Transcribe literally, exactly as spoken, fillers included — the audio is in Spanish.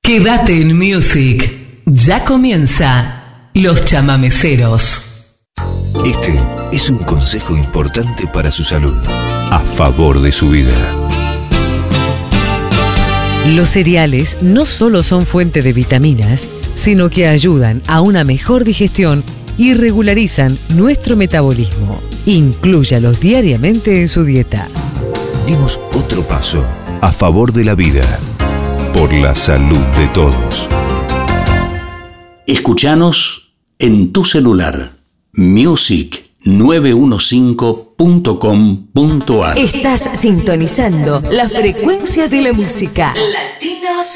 Quédate en Music. Ya comienza Los Chamameceros. Este es un consejo importante para su salud, a favor de su vida. Los cereales no solo son fuente de vitaminas, sino que ayudan a una mejor digestión y regularizan nuestro metabolismo. Inclúyalos diariamente en su dieta. Dimos otro paso a favor de la vida, por la salud de todos. Escuchanos en tu celular. music nueve quince punto com punto a r. Estás sintonizando la frecuencia de la música. Latinos